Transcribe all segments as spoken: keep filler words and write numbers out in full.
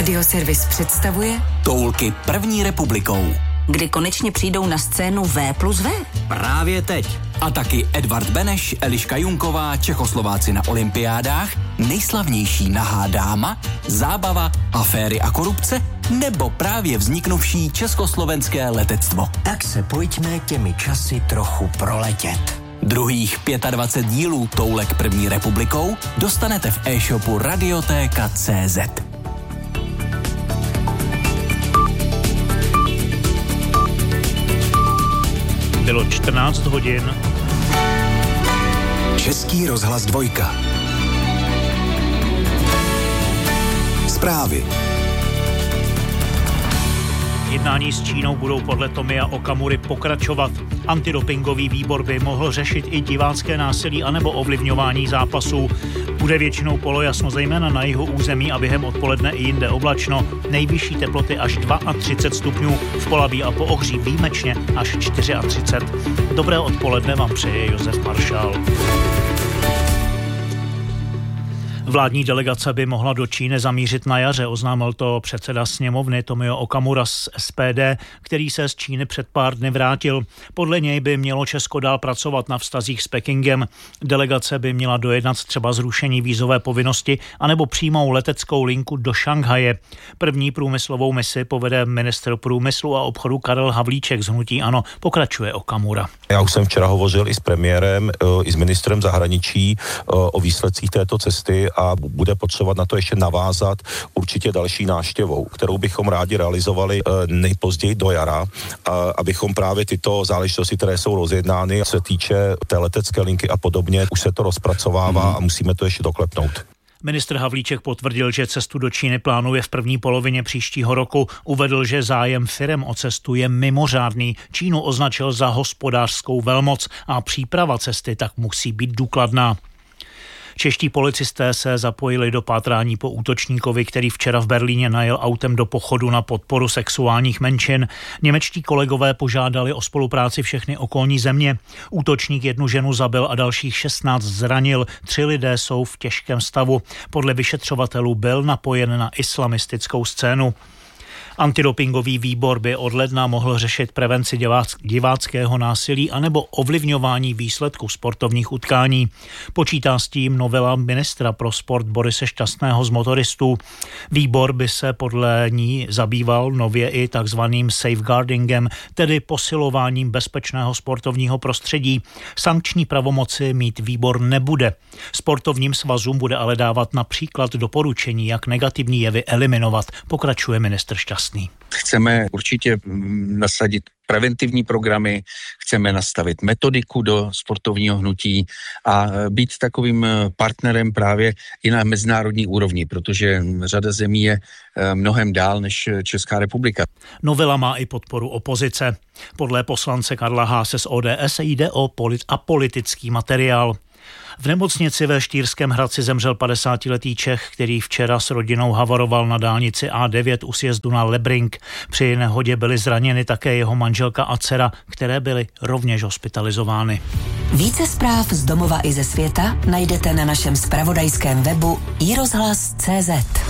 Radioservis představuje Toulky první republikou. Kdy konečně přijdou na scénu V plus V? Právě teď. A taky Edvard Beneš, Eliška Junková, Čechoslováci na olympiádách, nejslavnější nahá dáma, zábava, aféry a korupce, nebo právě vzniknuvší československé letectvo. Tak se pojďme těmi časy trochu proletět. Druhých dvacet pět dílů Toulek první republikou dostanete v e-shopu Radiotéka tečka cé zet. Bylo čtrnáct hodin. Český rozhlas dvojka. Zprávy. Jednání s Čínou budou podle Tomia Okamury pokračovat. Antidopingový výbor by mohl řešit i divácké násilí anebo ovlivňování zápasů. Bude většinou polojasno, zejména na jihu území a během odpoledne i jinde oblačno. Nejvyšší teploty až třicet dva stupňů, v Polabí a Poohří výjimečně až třicet čtyři. Dobré odpoledne vám přeje Josef Maršál. Vládní delegace by mohla do Číny zamířit na jaře, oznámil to předseda sněmovny Tomio Okamura z S P D, který se z Číny před pár dny vrátil. Podle něj by mělo Česko dál pracovat na vztazích s Pekingem. Delegace by měla dojednat třeba zrušení vízové povinnosti anebo přímou leteckou linku do Šanghaje. První průmyslovou misi povede ministr průmyslu a obchodu Karel Havlíček z hnutí ANO, pokračuje Okamura. Já už jsem včera hovořil i s premiérem, i s ministrem zahraničí o výsledcích této cesty a bude potřebovat na to ještě navázat určitě další návštěvou, kterou bychom rádi realizovali nejpozději do jara, abychom právě tyto záležitosti, které jsou rozjednány, se týče té letecké linky a podobně, už se to rozpracovává hmm. a musíme to ještě doklepnout. Ministr Havlíček potvrdil, že cestu do Číny plánuje v první polovině příštího roku. Uvedl, že zájem firem o cestu je mimořádný. Čínu označil za hospodářskou velmoc a příprava cesty tak musí být důkladná. Čeští policisté se zapojili do pátrání po útočníkovi, který včera v Berlíně najel autem do pochodu na podporu sexuálních menšin. Němečtí kolegové požádali o spolupráci všechny okolní země. Útočník jednu ženu zabil a dalších šestnáct zranil. Tři lidé jsou v těžkém stavu. Podle vyšetřovatelů byl napojen na islamistickou scénu. Antidopingový výbor by od ledna mohl řešit prevenci diváckého násilí anebo ovlivňování výsledků sportovních utkání. Počítá s tím novela ministra pro sport Borise Šťastného z motoristů. Výbor by se podle ní zabýval nově i takzvaným safeguardingem, tedy posilováním bezpečného sportovního prostředí. Sankční pravomoci mít výbor nebude. Sportovním svazům bude ale dávat například doporučení, jak negativní jevy eliminovat, pokračuje ministr Šťastný. Chceme určitě nasadit preventivní programy, chceme nastavit metodiku do sportovního hnutí a být takovým partnerem právě i na mezinárodní úrovni, protože řada zemí je mnohem dál než Česká republika. Novela má i podporu opozice. Podle poslance Karla Haase z O D S jde o polit- apolitický materiál. V nemocnici ve Štýrském Hradci zemřel padesátiletý Čech, který včera s rodinou havaroval na dálnici A devět u sjezdu na Lebrink. Při nehodě byly zraněny také jeho manželka a dcera, které byly rovněž hospitalizovány. Více zpráv z domova i ze světa najdete na našem zpravodajském webu i rozhlas tečka cé zet.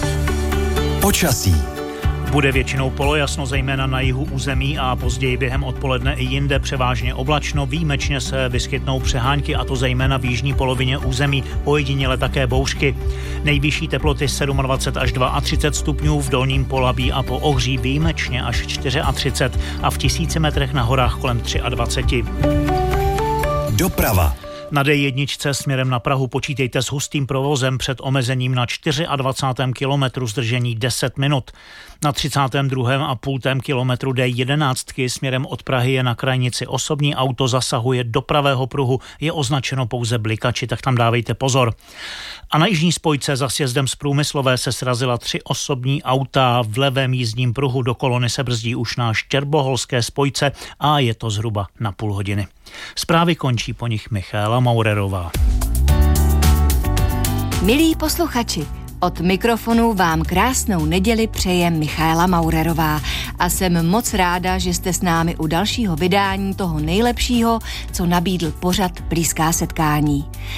Počasí. Bude většinou polojasno, zejména na jihu území a později během odpoledne i jinde převážně oblačno. Výjimečně se vyskytnou přehánky, a to zejména v jižní polovině území, ojediněle také bouřky. Nejvyšší teploty dvacet sedm až třicet dva stupňů, v dolním Polabí a Poohří výjimečně až třicet čtyři a v tisíci metrech na horách kolem dvacet tři. Doprava. Na D jedna směrem na Prahu počítejte s hustým provozem před omezením na dvacátém čtvrtém kilometru zdržení deset minut. Na třicátém druhém a půltém kilometru D jedenáct směrem od Prahy je na krajnici osobní auto, zasahuje do pravého pruhu, je označeno pouze blikači, tak tam dávejte pozor. A na jižní spojce za sjezdem z Průmyslové se srazila tři osobní auta, v levém jízdním pruhu do kolony se brzdí už na Štěrboholské spojce a je to zhruba na půl hodiny. Zprávy končí, po nich Michaela Maurerová. Milí posluchači, od mikrofonu vám krásnou neděli přeje Michaela Maurerová a jsem moc ráda, že jste s námi u dalšího vydání toho nejlepšího, co nabídl pořad Blízká setkání.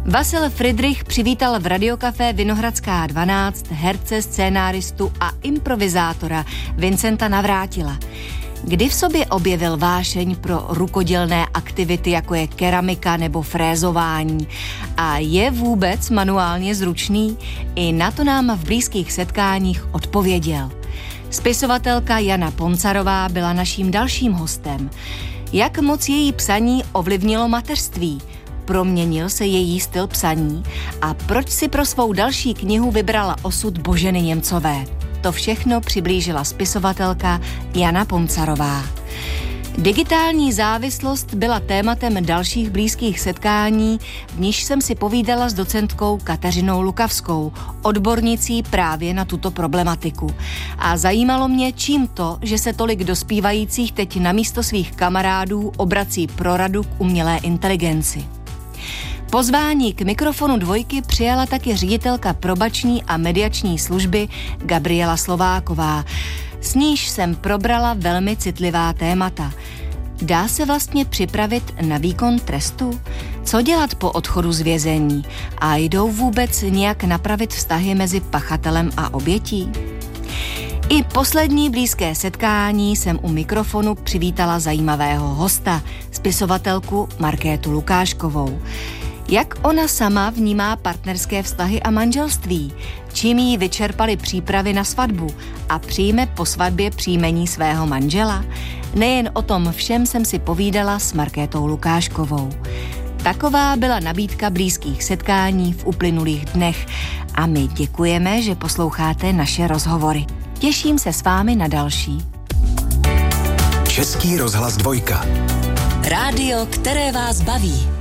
Vasil Fridrich přivítal v Radiokafé Vinohradská dvanáct herce, scénáristu a improvizátora Vincenta Navrátila. Kdy v sobě objevil vášeň pro rukodělné aktivity, jako je keramika nebo frézování? A je vůbec manuálně zručný? I na to nám v blízkých setkáních odpověděl. Spisovatelka Jana Poncarová byla naším dalším hostem. Jak moc její psaní ovlivnilo mateřství? Proměnil se její styl psaní? A proč si pro svou další knihu vybrala osud Boženy Němcové? To všechno přiblížila spisovatelka Jana Poncarová. Digitální závislost byla tématem dalších blízkých setkání, v níž jsem si povídala s docentkou Kateřinou Lukavskou, odbornicí právě na tuto problematiku. A zajímalo mě, čím to, že se tolik dospívajících teď namísto svých kamarádů obrací pro radu k umělé inteligenci. Pozvání k mikrofonu Dvojky přijala taky ředitelka probační a mediační služby Gabriela Slováková. S níž jsem probrala velmi citlivá témata. Dá se vlastně připravit na výkon trestu? Co dělat po odchodu z vězení? A jdou vůbec nějak napravit vztahy mezi pachatelem a obětí? I poslední blízké setkání jsem u mikrofonu přivítala zajímavého hosta, spisovatelku Markétu Lukáškovou. Jak ona sama vnímá partnerské vztahy a manželství? Čím jí vyčerpaly přípravy na svatbu? A přijme po svatbě příjmení svého manžela? Nejen o tom všem jsem si povídala s Markétou Lukáškovou. Taková byla nabídka blízkých setkání v uplynulých dnech a my děkujeme, že posloucháte naše rozhovory. Těším se s vámi na další. Český rozhlas Dvojka. Rádio, které vás baví.